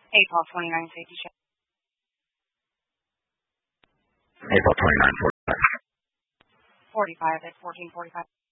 April 29 safety check. April 29, 45. 45 at 1445.